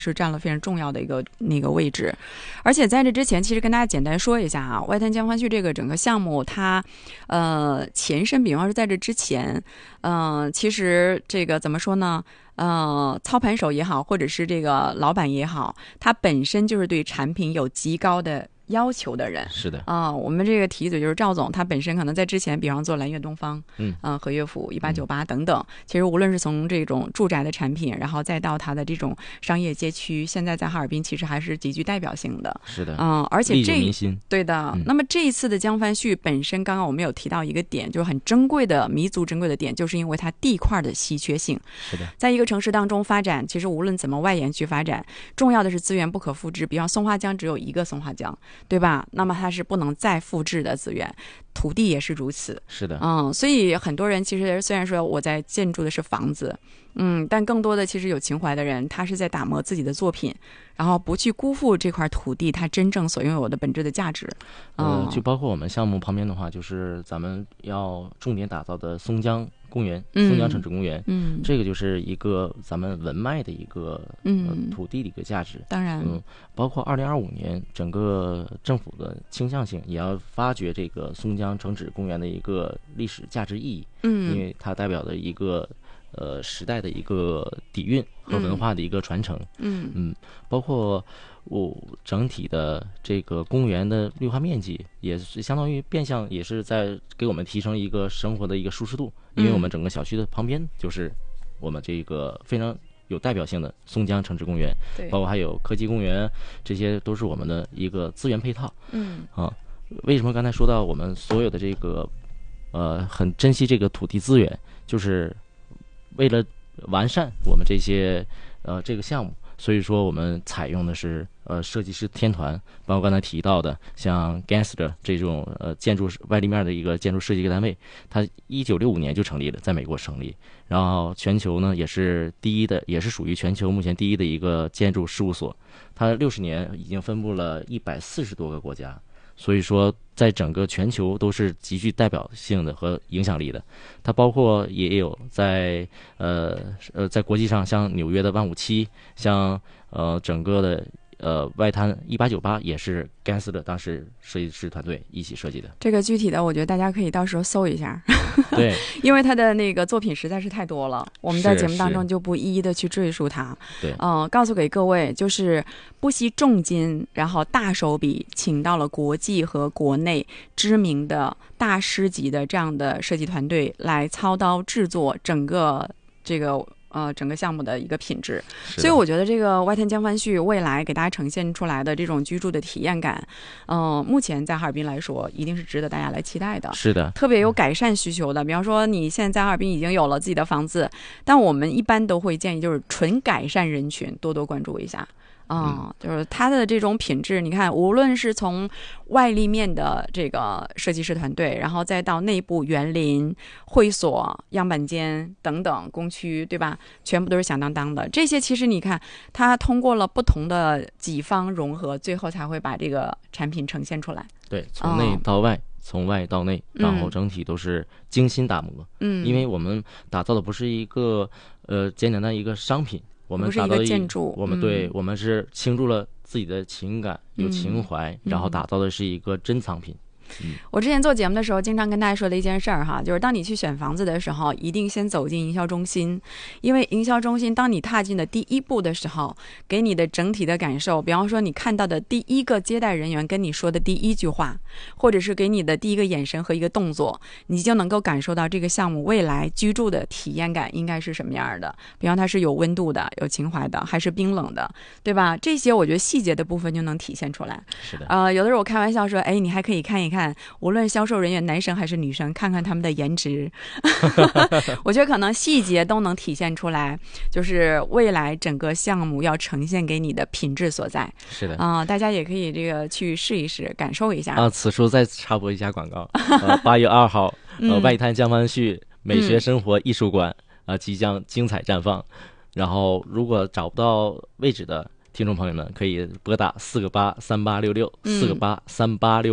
是占了非常重要的一个那个位置。而且在这之前其实跟大家简单说一下啊，外滩江帆序这个整个项目它前身，比方说在这之前其实这个怎么说呢，操盘手也好，或者是这个老板也好，他本身就是对产品有极高的要求的人。 是的我们这个提一嘴就是赵总，他本身可能在之前，比方做蓝月东方，和悦府1898等等，其实无论是从这种住宅的产品，然后再到他的这种商业街区，现在在哈尔滨其实还是极具代表性的。 是的， 而且历久弥新。 对的。那么这一次的江帆序本身，刚刚我们有提到一个点，就是很珍贵的弥足珍贵的点，就是因为它地块的稀缺性。 是的， 在一个城市当中发展，其实无论怎么外延去发展，重要的是资源不可复制。比方松花江只有一个松花江，对吧？那么它是不能再复制的资源，土地也是如此。 是的， 所以很多人其实虽然说我在建筑的是房子，但更多的其实有情怀的人，他是在打磨自己的作品，然后不去辜负这块土地它真正所拥有的本质的价值。 就包括我们项目旁边的话，就是咱们要重点打造的松江公园，松江城址公园，这个就是一个咱们文脉的一个土地的一个价值。 当然， 包括2025年整个政府的倾向性也要发掘这个松江城址公园的一个历史价值意义，因为它代表的一个时代的一个底蕴和文化的一个传承，包括整体的这个公园的绿化面积也是相当于变相也是在给我们提升一个生活的一个舒适度，因为我们整个小区的旁边就是我们这个非常有代表性的松江城址公园，包括还有科技公园，这些都是我们的一个资源配套。为什么刚才说到我们所有的这个很珍惜这个土地资源，就是为了完善我们这些这个项目，所以说我们采用的是设计师天团，包括刚才提到的像 Gensler 这种建筑外立面的一个建筑设计一个单位，它1965年就成立了，在美国成立，然后全球呢也是第一的，也是属于全球目前第一的一个建筑事务所，它60年已经分布了140多个国家。所以说在整个全球都是极具代表性的和影响力的。它包括也有在在国际上像纽约的157，像整个的外滩1898也是甘斯的当时设计师团队一起设计的。 这个具体的我觉得大家可以到时候搜一下， 对， 因为他的那个作品实在是太多了，我们在节目当中就不一一的去赘述它。 对， 告诉给各位，就是不惜重金，然后大手笔请到了国际和国内知名的大师级的这样的设计团队来操刀制作整个这个整个项目的一个品质。所以我觉得这个外滩江帆序未来给大家呈现出来的这种居住的体验感，目前在哈尔滨来说一定是值得大家来期待的。 是的， 特别有改善需求的，比方说你现在在哈尔滨已经有了自己的房子，但我们一般都会建议就是纯改善人群多多关注一下。就是它的这种品质，你看无论是从外立面的这个设计师团队，然后再到内部园林、会所、样板间等等工区，对吧？全部都是响当当的。这些其实你看它通过了不同的几方融合，最后才会把这个产品呈现出来。 对，从内到外，从外到内，然后整体都是精心打磨。因为我们打造的不是一个简单的一个商品，我们打造的建筑， 我们是倾注了自己的情感，有情怀，然后打造的是一个珍藏品。 我之前做节目的时候经常跟大家说的一件事儿哈，就是当你去选房子的时候一定先走进营销中心，因为营销中心当你踏进的第一步的时候，给你的整体的感受，比方说你看到的第一个接待人员跟你说的第一句话，或者是给你的第一个眼神和一个动作，你就能够感受到这个项目未来居住的体验感应该是什么样的。比方它是有温度的，有情怀的，还是冰冷的，对吧？这些我觉得细节的部分就能体现出来。 是的， 有的时候我开玩笑说，你还可以看一看无论销售人员男生还是女生，看看他们的颜值我觉得可能细节都能体现出来，就是未来整个项目要呈现给你的品质所在。 是的， 大家也可以这个去试一试，感受一下。 此处再插播一下广告，8月2号外滩江帆序美学生活艺术馆即将精彩绽放。然后如果找不到位置的听众朋友们，可以拨打4个83866，4个83866。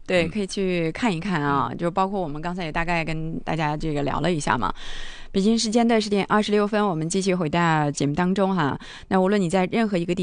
对，可以去看一看啊，就包括我们刚才也大概跟大家这个聊了一下嘛。北京时间的10:26，我们继续回到节目当中哈。那无论你在任何一个地